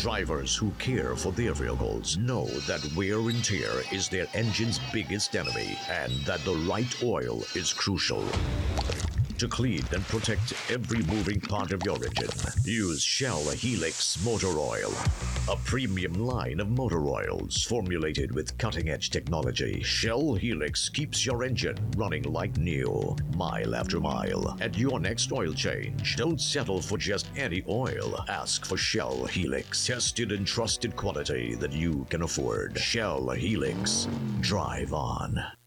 Drivers who care for their vehicles know that wear and tear is their engine's biggest enemy and that the right oil is crucial. To clean and protect every moving part of your engine, use Shell Helix Motor Oil, a premium line of motor oils formulated with cutting-edge technology. Shell Helix keeps your engine running like new, mile after mile. At your next oil change, don't settle for just any oil. Ask for Shell Helix, tested and trusted quality that you can afford. Shell Helix. Drive on.